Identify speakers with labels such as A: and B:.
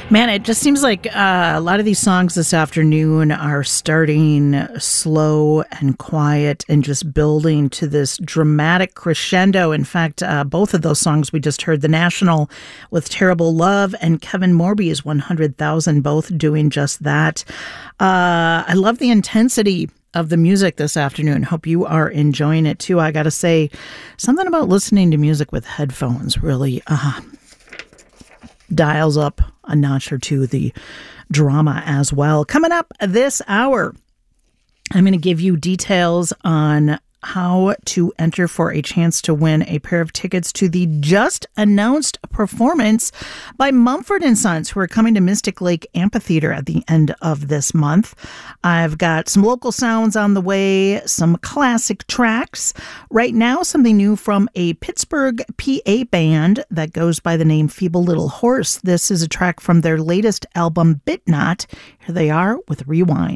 A: Man, it just seems like a lot of these songs this afternoon are starting slow and quiet and just building to this dramatic crescendo. In fact, both of those songs we just heard, The National with Terrible Love and Kevin Morby's 100,000, both doing just that. I love the intensity of the music this afternoon. Hope you are enjoying it too. I got to say, something about listening to music with headphones really dials up a notch or two the drama as well. Coming up this hour, I'm going to give you details on how to enter for a chance to win a pair of tickets to the just announced performance by Mumford & Sons, who are coming to Mystic Lake Amphitheater at the end of this month. I've got some local sounds on the way, some classic tracks. Right now, something new from a Pittsburgh, PA band that goes by the name Feeble Little Horse. This is a track from their latest album, Bit Not. Here they are with Rewind.